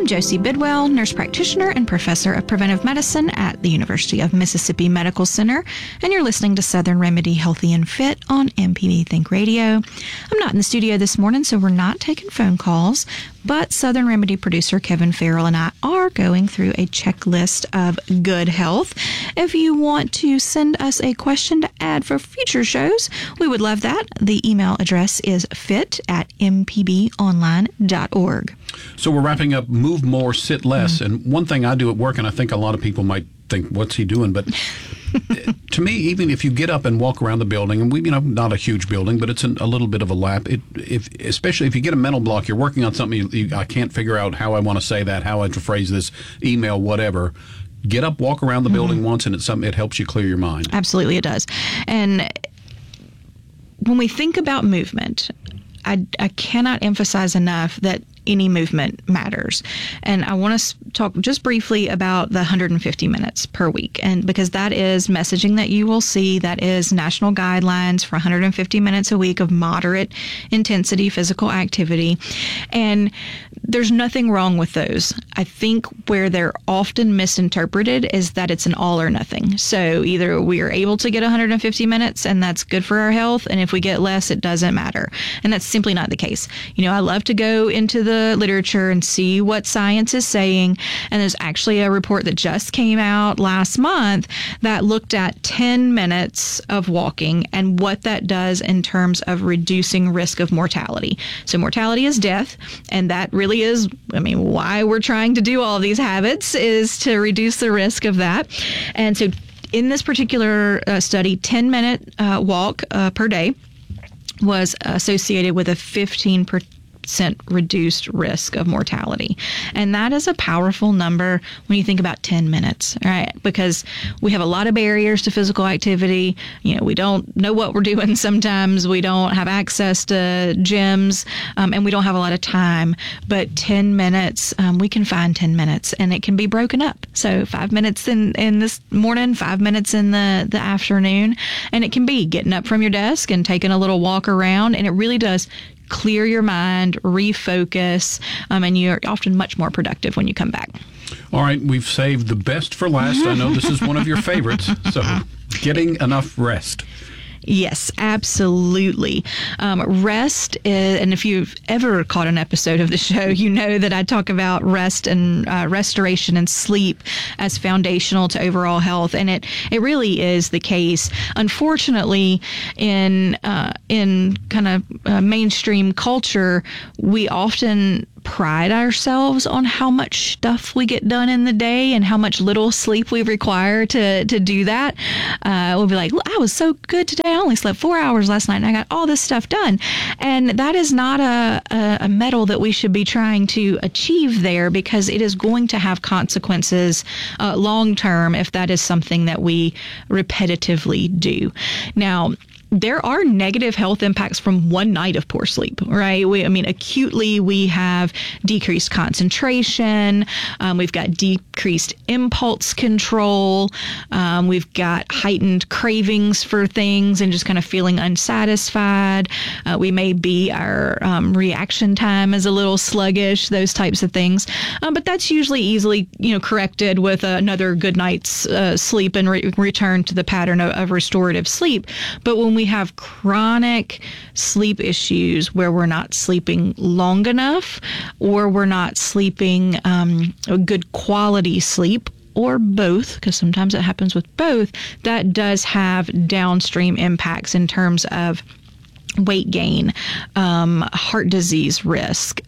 Josie Bidwell, nurse practitioner and professor of preventive medicine at the University of Mississippi Medical Center, and you're listening to Southern Remedy Healthy and Fit on MPB Think Radio. I'm not in the studio this morning, so we're not taking phone calls, but Southern Remedy producer Kevin Farrell and I are going through a checklist of good health. If you want to send us a question to add for future shows, we would love that. The email address is fit@mpbonline.org. So we're wrapping up Move More, Sit Less. And one thing I do at work, and I think a lot of people might think, what's he doing? But to me, even if you get up and walk around the building, and we, not a huge building, but it's a little bit of a lap. Especially if you get a mental block, you're working on something, I can't figure out how I want to say that, how I to phrase this, email, whatever. Get up, walk around the building once, and it helps you clear your mind. Absolutely, it does. And when we think about movement, I cannot emphasize enough that any movement matters. And I want to talk just briefly about the 150 minutes per week. And because that is messaging that you will see, that is national guidelines for 150 minutes a week of moderate intensity physical activity. And there's nothing wrong with those. I think where they're often misinterpreted is that it's an all or nothing. So either we are able to get 150 minutes and that's good for our health, and if we get less, it doesn't matter. And that's simply not the case. I love to go into the literature and see what science is saying. And there's actually a report that just came out last month that looked at 10 minutes of walking and what that does in terms of reducing risk of mortality. So mortality is death, and that really is, why we're trying to do all of these habits is to reduce the risk of that. And so in this particular study, 10-minute walk per day was associated with a 15% reduced risk of mortality. And that is a powerful number when you think about 10 minutes, right? Because we have a lot of barriers to physical activity. We don't know what we're doing sometimes. We don't have access to gyms, and we don't have a lot of time. But 10 minutes, we can find 10 minutes, and it can be broken up. So 5 minutes in this morning, 5 minutes in the afternoon, and it can be getting up from your desk and taking a little walk around, and it really does clear your mind, refocus, and you're often much more productive when you come back. All right, we've saved the best for last. I know this is one of your favorites, so getting enough rest. Yes, absolutely. Rest is, and if you've ever caught an episode of the show, you know that I talk about rest and restoration and sleep as foundational to overall health, and it really is the case. Unfortunately, in kind of mainstream culture, we often pride ourselves on how much stuff we get done in the day and how much little sleep we require to do that. We'll be like, I was so good today. I only slept 4 hours last night and I got all this stuff done. And that is not a medal that we should be trying to achieve there, because it is going to have consequences long term if that is something that we repetitively do. Now, there are negative health impacts from one night of poor sleep, right? Acutely, we have decreased concentration. We've got decreased impulse control. We've got heightened cravings for things and just kind of feeling unsatisfied. We may be, our reaction time is a little sluggish, those types of things. But that's usually easily, corrected with another good night's sleep and return to the pattern of restorative sleep. But when we have chronic sleep issues where we're not sleeping long enough, or we're not sleeping a good quality sleep, or both, because sometimes it happens with both, that does have downstream impacts in terms of weight gain, heart disease risk,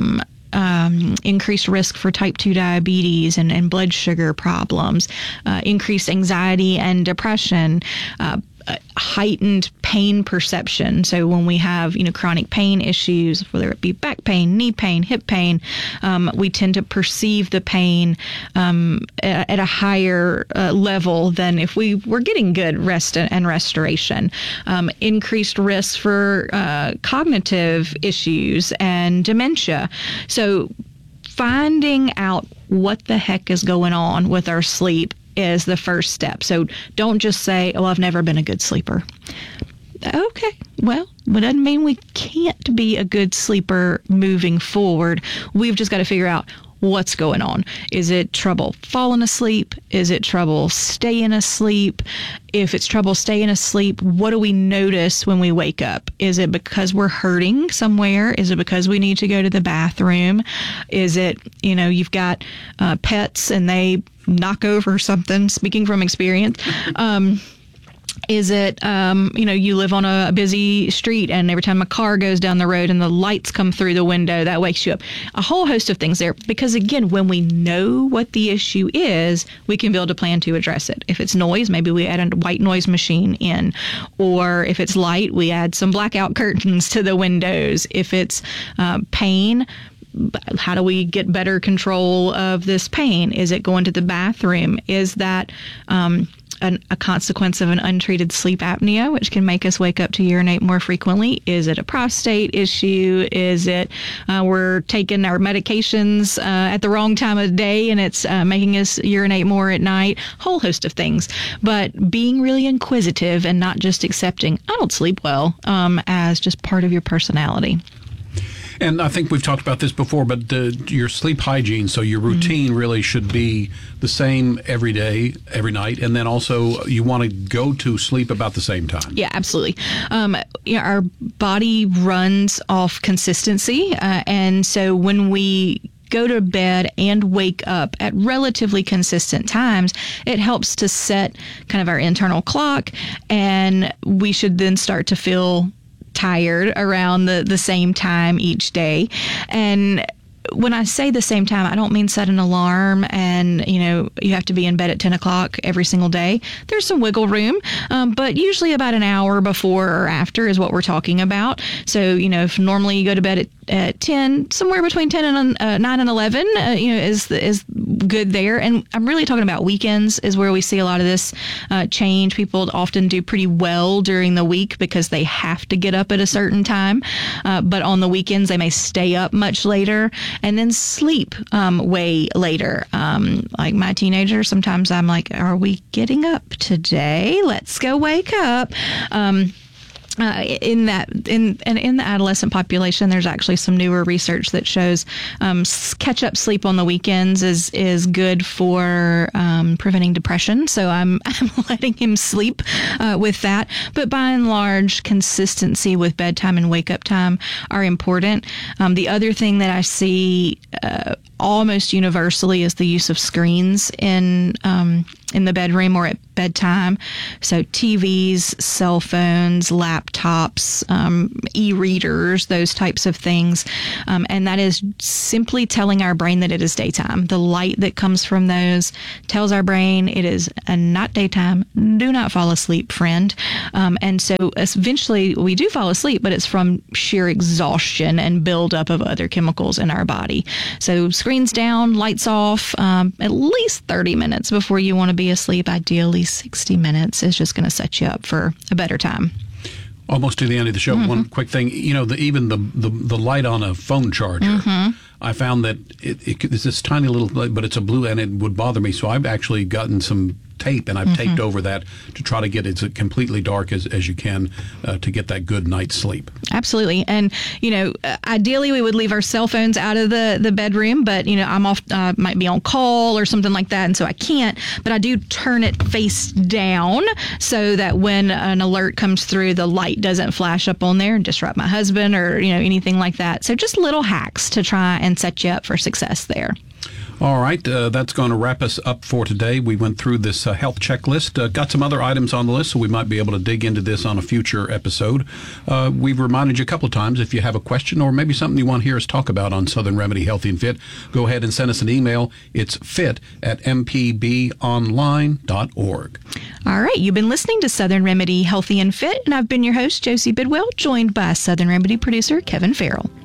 increased risk for type 2 diabetes and blood sugar problems, increased anxiety and depression, heightened pain perception. So when we have, chronic pain issues, whether it be back pain, knee pain, hip pain, we tend to perceive the pain at a higher level than if we were getting good rest and restoration. Increased risk for cognitive issues and dementia. So finding out what the heck is going on with our sleep is the first step. So don't just say, I've never been a good sleeper. Okay, well, it doesn't mean we can't be a good sleeper moving forward. We've just got to figure out what's going on. Is it trouble falling asleep? Is it trouble staying asleep? If it's trouble staying asleep, what do we notice when we wake up? Is it because we're hurting somewhere? Is it because we need to go to the bathroom? Is it, you've got pets and they knock over something, speaking from experience. Is it, you live on a busy street and every time a car goes down the road and the lights come through the window, that wakes you up. A whole host of things there. Because again, when we know what the issue is, we can build a plan to address it. If it's noise, maybe we add a white noise machine in. Or if it's light, we add some blackout curtains to the windows. If it's pain, how do we get better control of this pain? Is it going to the bathroom? Is that a consequence of an untreated sleep apnea, which can make us wake up to urinate more frequently? Is it a prostate issue? Is it we're taking our medications at the wrong time of day and it's making us urinate more at night? Whole host of things. But being really inquisitive and not just accepting, I don't sleep well, as just part of your personality. And I think we've talked about this before, but your sleep hygiene, so your routine really should be the same every day, every night. And then also you want to go to sleep about the same time. Yeah, absolutely. Our body runs off consistency. And so when we go to bed and wake up at relatively consistent times, it helps to set kind of our internal clock. And we should then start to feel tired around the same time each day. And when I say the same time, I don't mean set an alarm and, you have to be in bed at 10 o'clock every single day. There's some wiggle room, but usually about an hour before or after is what we're talking about. So, if normally you go to bed at 10, somewhere between 10 and 9 and 11, is good there. And I'm really talking about weekends is where we see a lot of this change. People often do pretty well during the week because they have to get up at a certain time. But on the weekends, they may stay up much later and then sleep way later. Like my teenager, sometimes I'm like, are we getting up today? Let's go wake up. In the adolescent population, there's actually some newer research that shows catch up sleep on the weekends is good for preventing depression. So I'm letting him sleep with that. But by and large, consistency with bedtime and wake up time are important. The other thing that I see almost universally is the use of screens in the bedroom or at bedtime. So TVs, cell phones, laptops, e-readers, those types of things. And that is simply telling our brain that it is daytime. The light that comes from those tells our brain it is not daytime. Do not fall asleep, friend. And so eventually we do fall asleep, but it's from sheer exhaustion and buildup of other chemicals in our body. So screens down, lights off, at least 30 minutes before you want to be asleep. Ideally 60 minutes is just going to set you up for a better time. Almost to the end of the show, one quick thing. Even the light on a phone charger, I found that it's this tiny little light, but it's a blue, and it would bother me. So I've actually gotten some tape, and I've taped over that to try to get it as completely dark as you can to get that good night's sleep. Absolutely. And, ideally we would leave our cell phones out of the bedroom, but, I'm off, might be on call or something like that. And so I can't, but I do turn it face down so that when an alert comes through, the light doesn't flash up on there and disrupt my husband or, anything like that. So just little hacks to try and set you up for success there. All right, that's going to wrap us up for today. We went through this health checklist, got some other items on the list, so we might be able to dig into this on a future episode. We've reminded you a couple of times, if you have a question or maybe something you want to hear us talk about on Southern Remedy Healthy and Fit, go ahead and send us an email. It's fit@mpbonline.org. All right, you've been listening to Southern Remedy Healthy and Fit, and I've been your host, Josie Bidwell, joined by Southern Remedy producer Kevin Farrell.